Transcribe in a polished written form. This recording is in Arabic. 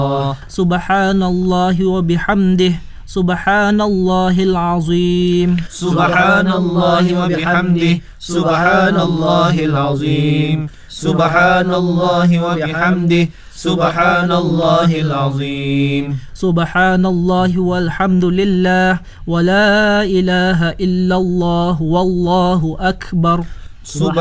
سبحان الله وبحمده سبحان الله العظيم سبحان الله وبحمده سبحان الله العظيم سبحان الله وبحمده سبحان الله العظيم سبحان الله والحمد لله ولا إله إلا الله والله أكبر